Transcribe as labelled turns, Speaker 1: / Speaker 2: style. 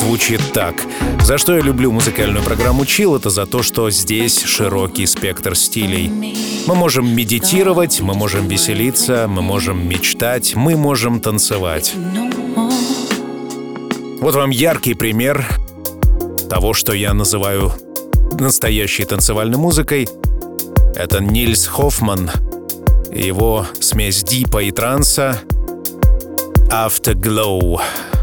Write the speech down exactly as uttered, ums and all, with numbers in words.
Speaker 1: звучит так. За что я люблю музыкальную программу Chill, это за то, что здесь широкий спектр стилей. Мы можем медитировать, мы можем веселиться, мы можем мечтать, мы можем танцевать. Вот вам яркий пример того, что я называю настоящей танцевальной музыкой. Это Нильс Хоффман, его смесь дипа и транса «Afterglow».